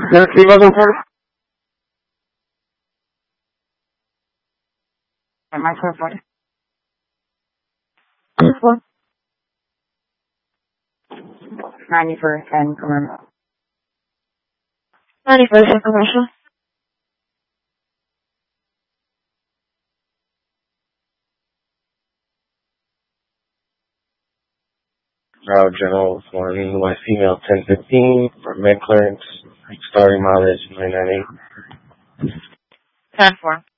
He wasn't for my phone. 91st and commercial. 91st and commercial. General Morning, my female 1015 for med clearance, starting mileage 998. 10-4.